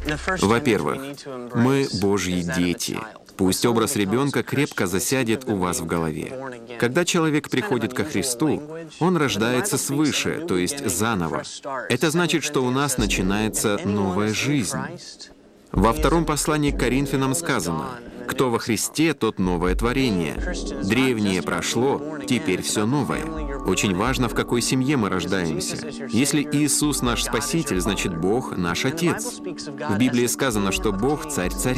Во-первых, мы Божьи дети. Пусть образ ребенка крепко засядет у вас в голове. Когда человек приходит ко Христу, он рождается свыше, то есть заново. Это значит, что у нас начинается новая жизнь. Во втором послании к Коринфянам сказано: «Кто во Христе, тот новое творение. Древнее прошло, теперь все новое». Очень важно, в какой семье мы рождаемся. Если Иисус наш Спаситель, значит Бог наш Отец. В Библии сказано, что Бог — Царь царей.